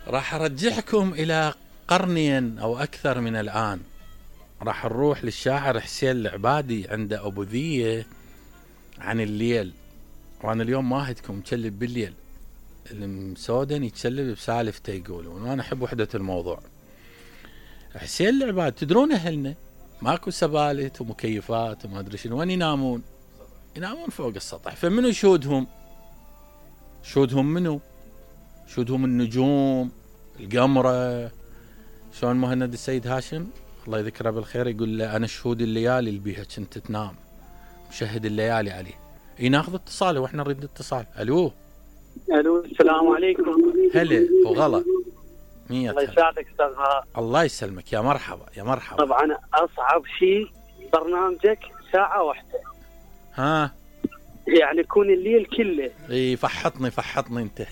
راح أرجعكم إلى قرنين أو أكثر من الآن. راح نروح للشاعر حسين العبادي عنده أبوذية عن الليل. وأنا اليوم ماهدكم مكلب بالليل، المسودن يتكلب بسالفته يقولون، وأنا أحب وحدة الموضوع. حسين العبادي تدرون أهلنا ماكو سبالت ومكيفات وما أدري شنو، وين ينامون؟ ينامون فوق السطح. فمنو شهودهم؟ شهودهم منو؟ شهودهم النجوم، القمرة. شلون مهند السيد هاشم الله يذكره بالخير يقول له أنا شهود الليالي اللي بيها كنت تنام، مشهد الليالي عليه. ناخذ اتصال واحنا نريد اتصال. الو السلام عليكم. هلا وغلا. الله يسعدك استاذ. الله يسلمك، يا مرحبا يا مرحبا. طبعا اصعب شيء برنامجك ساعة واحدة. ها يعني يكون الليل كله. اي فحطني انت.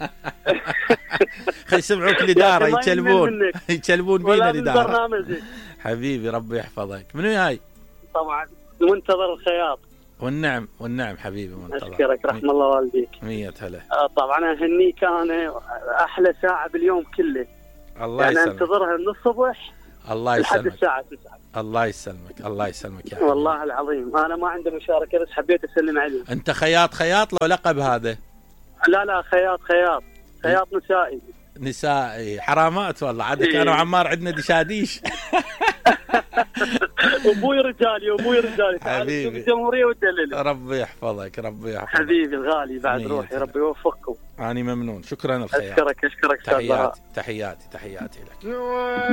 خلي يسمعوك الاداره يكلبون بينا الاداره. حبيبي ربي يحفظك. منو هاي؟ طبعا منتظر الخياط. والنعم حبيبي منتظر. اشكرك رحم الله والديك. 100 هلا. طبعا اهنيك، انا احلى ساعه باليوم كله. الله يسلمك. انتظرها من الصبح الله يسلمك لحد الساعه 9. الله يسلمك يا حبيبي. والله العظيم انا ما عندي مشاركه، بس حبيت اسلم عليك. انت خياط لو لقب هذا؟ لا خياط نسائي حرامات والله. عاد كانوا عمار عندنا دشاديش. ابوي رجالي حبيبي الجمهوريه والدليل. ربي يحفظك حبيبي الغالي، بعد روحي ربي يوفقكم. أنا ممنون، شكرا الخيار. اشكرك تحياتي لك.